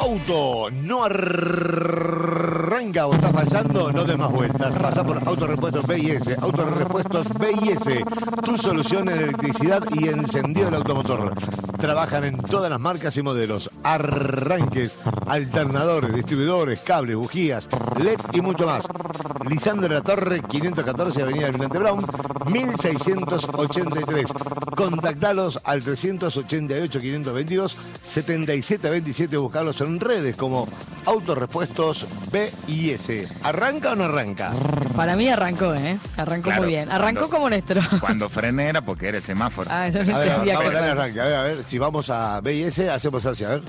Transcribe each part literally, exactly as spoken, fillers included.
auto no arranca o está fallando, no des más vueltas. Pasá por Autorepuestos B y S. Autorepuestos B y S, tu solución en electricidad y encendido del automotor. Trabajan en todas las marcas y modelos. Arranques, alternadores, distribuidores, cables, bujías, L E D y mucho más. Lisandro de la Torre, quinientos catorce, Avenida Almirante Brown, mil seiscientos ochenta y tres. Contactalos al trescientos ochenta y ocho, quinientos veintidós, setenta y siete veintisiete. Buscarlos en redes como Autorepuestos B y S. ¿Arranca o no arranca? Para mí arrancó, ¿eh? Arrancó Claro, muy bien. Arrancó cuando- como nuestro. Cuando frené era porque era el semáforo. Ah, eso no A ver, entendía vamos a qué darle cosa. arranque. A ver, a ver, si vamos a B y S, hacemos así, a ver.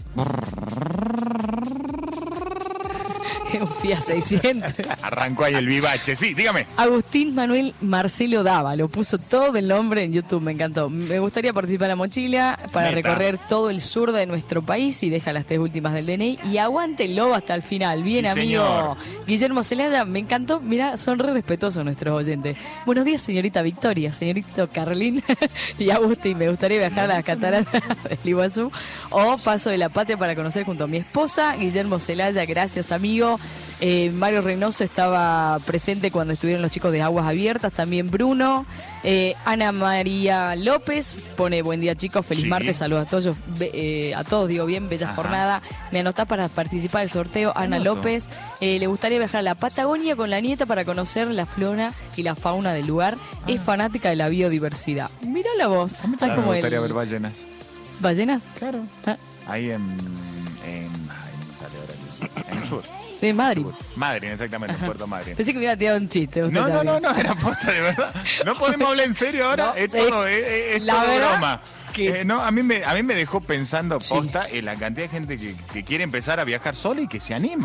Un Fiat seiscientos. Arrancó ahí el vivache. Sí, dígame. Agustín Manuel Marcelo Dava, lo puso todo el nombre en YouTube, me encantó. Me gustaría participar en la mochila para Neta. recorrer todo el sur de nuestro país y deja las tres últimas del D N I y aguántenlo hasta el final. Bien, Sí, amigo. señor. Guillermo Celaya, me encantó. Mira, son re respetuosos nuestros oyentes. Buenos días, señorita Victoria, señorito Carlín y Agustín. Me gustaría viajar a las cataratas del Iguazú o Paso de la Patria para conocer junto a mi esposa. Guillermo Celaya, gracias, amigo. Eh, Mario Reynoso estaba presente cuando estuvieron los chicos de Aguas Abiertas, también Bruno. Eh, Ana María López pone buen día, chicos, feliz Sí. martes, saludos a todos, be- eh, a todos, digo bien, bella Ajá. jornada. Me anotás para participar del sorteo, Ana Anoto. López. Eh, le gustaría viajar a la Patagonia con la nieta para conocer la flora y la fauna del lugar. Es fanática de la biodiversidad. Mirá la voz. A mí Ah, también como me gustaría el- ver ballenas. ¿Ballenas? Claro. Ah, Ahí en... en ay, no me sale ahora el- en el sur. sí, Madrid. Madrid, exactamente, en Puerto Madrid. Pensé que me iba a tirar un chiste. usted No, no, también. no, no, era posta, de verdad. No podemos hablar en serio ahora. No, es todo, es- es, es- es la todo verdad broma. que- Eh, no, a mí me, a mí me dejó pensando Sí. posta en la cantidad de gente que, que quiere empezar a viajar sola y que se anima.